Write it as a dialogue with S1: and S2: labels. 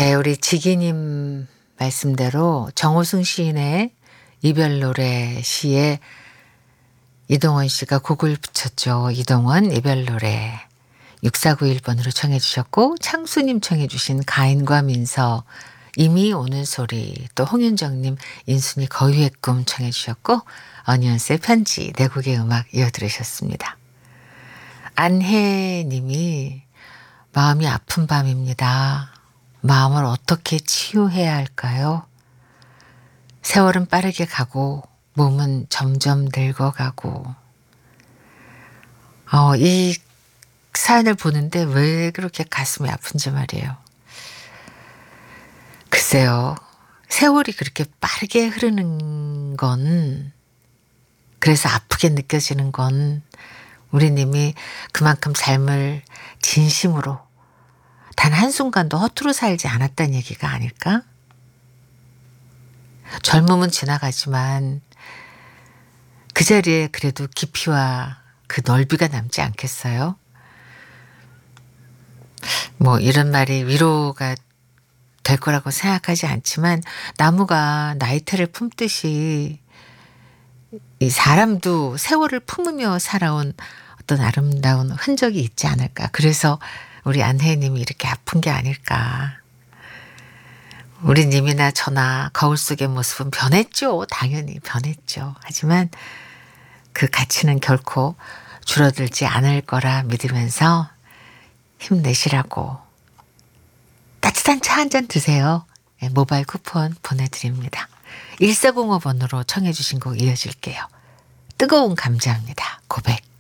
S1: 네, 우리 지기님 말씀대로 정호승 시인의 이별 노래 시에 이동원 씨가 곡을 붙였죠. 이동원 이별 노래 6491번으로 청해 주셨고, 창수님 청해 주신 가인과 민서 이미 오는 소리, 또 홍윤정님 인순이 거위의 꿈 청해 주셨고, 어니언스의 편지 네 곡의 음악 이어 들으셨습니다. 안혜님이 마음이 아픈 밤입니다. 마음을 어떻게 치유해야 할까요? 세월은 빠르게 가고 몸은 점점 늙어가고. 이 사연을 보는데 왜 그렇게 가슴이 아픈지 말이에요. 글쎄요. 세월이 그렇게 빠르게 흐르는 건, 그래서 아프게 느껴지는 건 우리님이 그만큼 삶을 진심으로 단 한순간도 허투루 살지 않았다는 얘기가 아닐까? 젊음은 지나가지만 그 자리에 그래도 깊이와 그 넓이가 남지 않겠어요? 뭐 이런 말이 위로가 될 거라고 생각하지 않지만, 나무가 나이테를 품듯이 이 사람도 세월을 품으며 살아온 어떤 아름다운 흔적이 있지 않을까. 그래서 우리 안혜님이 이렇게 아픈 게 아닐까. 우리 님이나 저나 거울 속의 모습은 변했죠. 당연히 변했죠. 하지만 그 가치는 결코 줄어들지 않을 거라 믿으면서 힘내시라고 따뜻한 차 한 잔 드세요. 모바일 쿠폰 보내드립니다. 1405번으로 청해 주신 곡 이어질게요. 뜨거운 감자입니다. 고백.